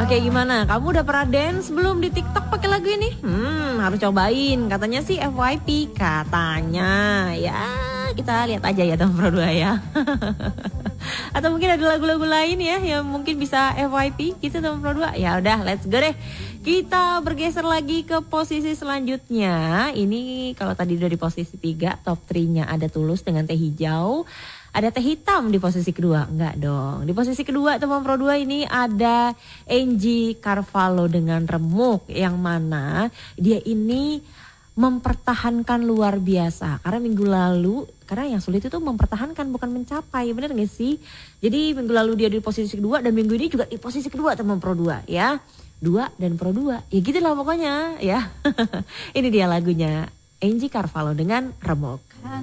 kayak gimana? Kamu udah pernah dance belum di TikTok pakai lagu ini? Harus cobain. Katanya sih FYP. Katanya. Ya, kita lihat aja ya teman Pro 2 ya. Atau mungkin ada lagu-lagu lain ya yang mungkin bisa FYP gitu teman Pro 2. Ya udah, let's go deh. Kita bergeser lagi ke posisi selanjutnya. Ini kalau tadi udah di posisi 3, top 3-nya ada Tulus dengan Teh Hijau. Ada Teh Hitam di posisi kedua. Enggak dong. Di posisi kedua teman Pro 2 ini ada Angie Carvalho dengan Remuk. Yang mana dia ini mempertahankan luar biasa. Karena minggu lalu, karena yang sulit itu mempertahankan bukan mencapai. Bener gak sih? Jadi minggu lalu dia di posisi kedua dan minggu ini juga di posisi kedua teman Pro 2 ya. 2 dan Pro 2. Ya gitu lah pokoknya ya. Ini dia lagunya Angie Carvalho dengan Remuk.